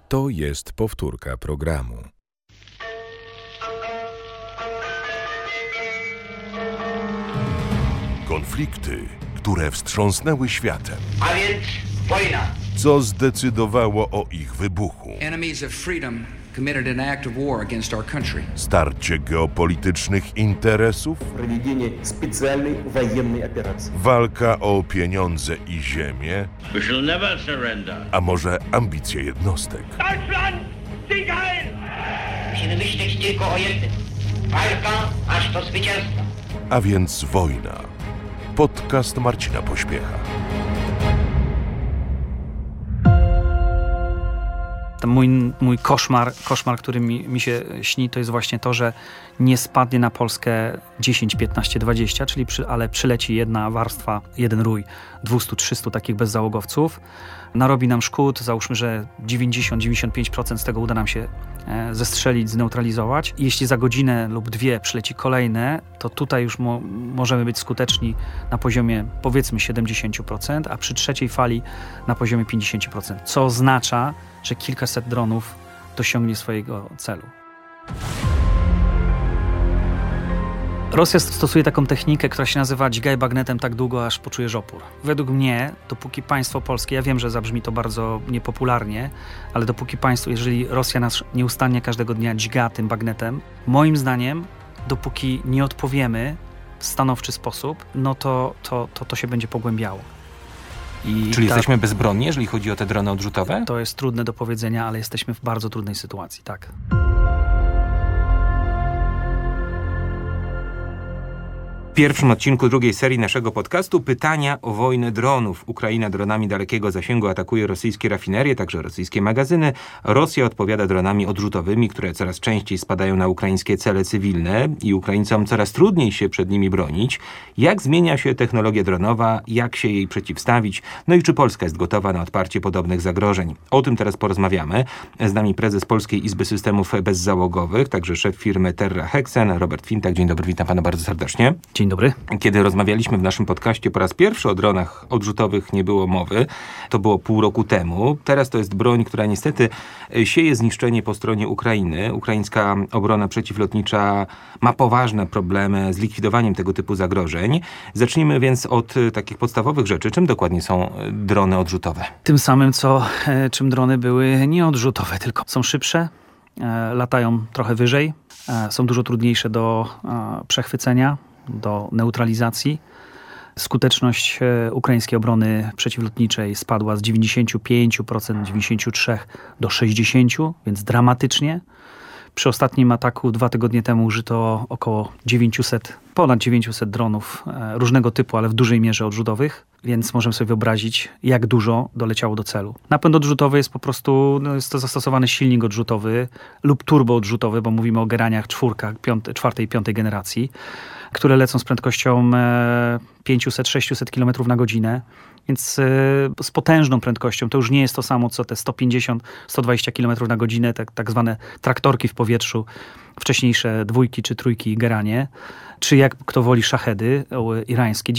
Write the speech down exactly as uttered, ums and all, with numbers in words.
To jest powtórka programu. Konflikty, które wstrząsnęły światem. A więc wojna. Co zdecydowało o ich wybuchu? Enemies of freedom committed an act of war against our country. Starcie geopolitycznych interesów? Проведение специальной военной операции. Walka o pieniądze i ziemię? We shall never surrender. A może ambicje jednostek? Deutschland, Sieg heil! Musimy myśleć tylko o jednym. Walka aż do zwycięstwa. A więc wojna. Podcast Marcina Pośpiecha. Ten mój, mój koszmar, koszmar, który mi, mi się śni, to jest właśnie to, że nie spadnie na Polskę dziesięć, piętnaście, dwadzieścia, czyli przy, ale przyleci jedna warstwa, jeden rój, dwieście trzysta takich bezzałogowców, narobi nam szkód, załóżmy, że dziewięćdziesiąt do dziewięćdziesięciu pięciu procent z tego uda nam się e, zestrzelić, zneutralizować. I jeśli za godzinę lub dwie przyleci kolejne, to tutaj już mo, możemy być skuteczni na poziomie powiedzmy siedemdziesiąt procent, a przy trzeciej fali na poziomie pięćdziesiąt procent, co oznacza, że kilkaset dronów dosiągnie swojego celu. Rosja stosuje taką technikę, która się nazywa dźgaj bagnetem tak długo, aż poczujesz opór. Według mnie, dopóki państwo polskie, ja wiem, że zabrzmi to bardzo niepopularnie, ale dopóki państwo, jeżeli Rosja nas nieustannie każdego dnia dźga tym bagnetem, moim zdaniem, dopóki nie odpowiemy w stanowczy sposób, no to to, to, to się będzie pogłębiało. I Czyli ta, jesteśmy bezbronni, jeżeli chodzi o te drony odrzutowe? To jest trudne do powiedzenia, ale jesteśmy w bardzo trudnej sytuacji, tak. W pierwszym odcinku drugiej serii naszego podcastu pytania o wojnę dronów. Ukraina dronami dalekiego zasięgu atakuje rosyjskie rafinerie, także rosyjskie magazyny. Rosja odpowiada dronami odrzutowymi, które coraz częściej spadają na ukraińskie cele cywilne i Ukraińcom coraz trudniej się przed nimi bronić. Jak zmienia się technologia dronowa, jak się jej przeciwstawić, no i czy Polska jest gotowa na odparcie podobnych zagrożeń. O tym teraz porozmawiamy. Z nami prezes Polskiej Izby Systemów Bezzałogowych, także szef firmy Terra Hexen, Robert Fintak. Dzień dobry, witam pana bardzo serdecznie. Dzień dobry. Kiedy rozmawialiśmy w naszym podcaście po raz pierwszy o dronach odrzutowych, nie było mowy. To było pół roku temu. Teraz to jest broń, która niestety sieje zniszczenie po stronie Ukrainy. Ukraińska obrona przeciwlotnicza ma poważne problemy z likwidowaniem tego typu zagrożeń. Zacznijmy więc od takich podstawowych rzeczy. Czym dokładnie są drony odrzutowe? Tym samym, co czym drony były nieodrzutowe, tylko są szybsze, latają trochę wyżej, są dużo trudniejsze do przechwycenia, do neutralizacji. Skuteczność ukraińskiej obrony przeciwlotniczej spadła z dziewięćdziesiąt pięć procent, dziewięćdziesiąt trzy procent do sześćdziesiąt procent, więc dramatycznie. Przy ostatnim ataku dwa tygodnie temu użyto około dziewięćset, ponad dziewięćset dronów różnego typu, ale w dużej mierze odrzutowych, więc możemy sobie wyobrazić, jak dużo doleciało do celu. Napęd odrzutowy jest po prostu, no jest to zastosowany silnik odrzutowy lub turbo odrzutowy, bo mówimy o geraniach czwórkach, piąte, czwartej i piątej generacji, które lecą z prędkością pięćset do sześciuset kilometrów na godzinę, więc z potężną prędkością. To już nie jest to samo, co te sto pięćdziesiąt do stu dwudziestu kilometrów na godzinę, tak, tak zwane traktorki w powietrzu, wcześniejsze dwójki czy trójki geranie, czy jak kto woli szachedy irańskie.